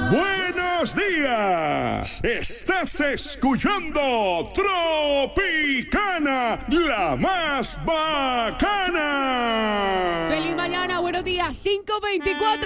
Buenos días. Estás escuchando Tropicana, la más bacana. Feliz mañana, buenos días, 5:24.